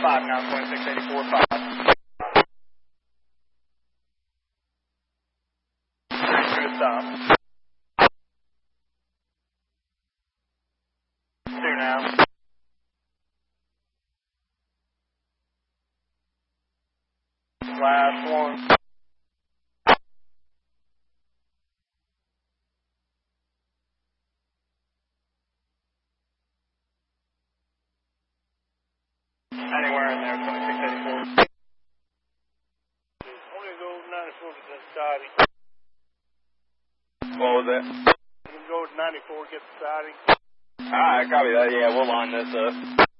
5 now, 2684, 5. Good stop. 2 now. Last one. Anywhere in there, 2684. I'm going to go 94 get the siding. What was that? I'm going to go 94 get the siding. Alright, copy that. Yeah, we'll line this up.